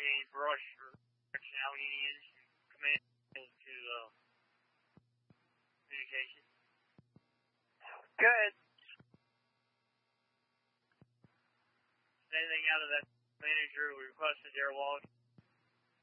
any brush or functionality needed from command to communication? Good. Anything out of that manager we requested their log?